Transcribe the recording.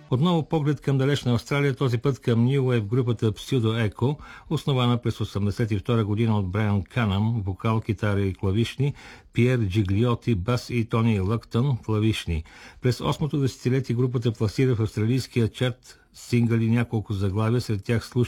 Отново поглед към далечна Австралия, този път към New Wave групата Pseudo Echo, основана през 1982 година от Брайан Канъм, вокал, китара и клавишни, Пиер Джиглиоти, бас и Тони Лъктън, клавишни. През 8-то десетилетие групата пласира в австралийския чарт сингъли няколко заглавия, сред тях